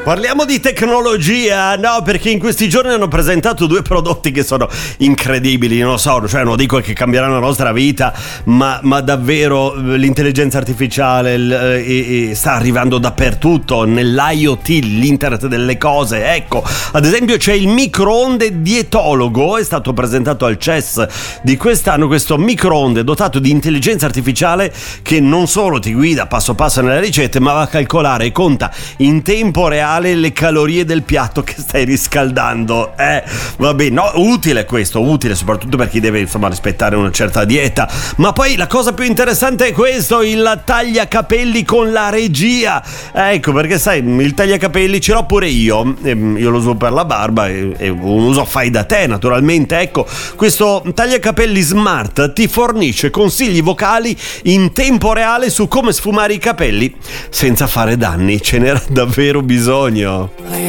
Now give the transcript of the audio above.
Parliamo di tecnologia, no, perché in questi giorni hanno presentato due prodotti che sono incredibili, non lo so, cioè non dico che cambieranno la nostra vita, ma davvero l'intelligenza artificiale sta arrivando dappertutto, nell'IoT, l'internet delle cose. Ecco, ad esempio c'è il microonde dietologo, è stato presentato al CES di quest'anno, questo microonde dotato di intelligenza artificiale che non solo ti guida passo passo nelle ricette, ma va a calcolare e conta in tempo reale le calorie del piatto che stai riscaldando. Vabbè, no, utile questo, utile soprattutto per chi deve insomma rispettare una certa dieta. Ma poi la cosa più interessante è questo, il tagliacapelli con la regia. Ecco, perché sai, il tagliacapelli ce l'ho pure io lo uso per la barba e un uso fai da te naturalmente. Ecco, questo tagliacapelli smart ti fornisce consigli vocali in tempo reale su come sfumare i capelli senza fare danni. Ce n'era davvero bisogno.